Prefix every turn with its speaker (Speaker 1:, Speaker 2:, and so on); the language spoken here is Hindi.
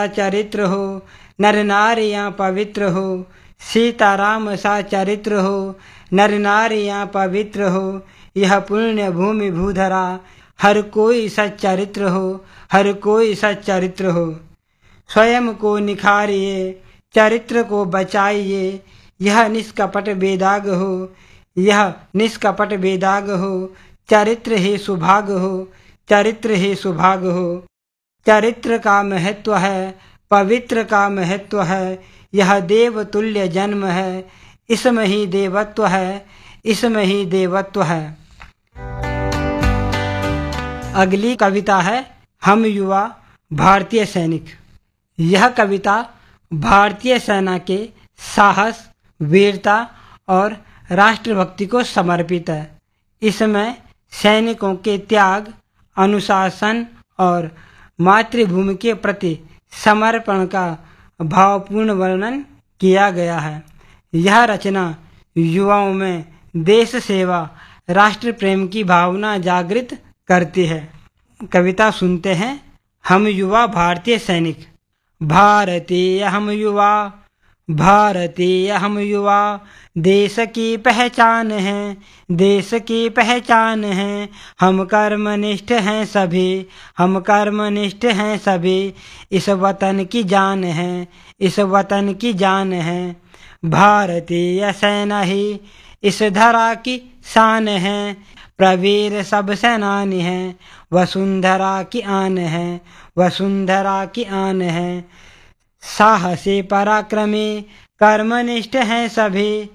Speaker 1: चरित्र हो, नर नारियां पवित्र हो। सीताराम सा चरित्र हो, नर नारियां पवित्र हो। यह पुण्य भूमि भूधरा, हर कोई सच्चरित्र हो, हर कोई सच्चरित्र हो। स्वयं को निखारिए, चरित्र को बचाइए। यह निष्कपट बेदाग हो, यह निष्कपट बेदाग हो। चरित्र ही सुभाग हो, चरित्र ही सुभाग हो। चरित्र का महत्व है, पवित्र का महत्व है। यह देव तुल्य जन्म है, इसमें ही देवत्व है, इसमें ही देवत्व है। अगली कविता है हम युवा भारतीय सैनिक। यह कविता भारतीय सेना के साहस, वीरता और राष्ट्रभक्ति को समर्पित है। इसमें सैनिकों के त्याग, अनुशासन और मातृभूमि के प्रति समर्पण का भावपूर्ण वर्णन किया गया है। यह रचना युवाओं में देश सेवा, राष्ट्र प्रेम की भावना जागृत करती है। कविता सुनते हैं। हम युवा भारतीय सैनिक। भारतीय हम युवा, भारतीय हम युवा, देश की पहचान है, देश की पहचान है। हम कर्मनिष्ठ हैं सभी, हम कर्मनिष्ठ हैं सभी। इस वतन की जान है, इस वतन की जान है। भारतीय सेना ही इस धरा की शान है। प्रवीर सब सेनानी हैं, वसुंधरा की आन है, वसुंधरा की आन है। साहसी पराक्रमी कर्मनिष्ठ हैं सभी।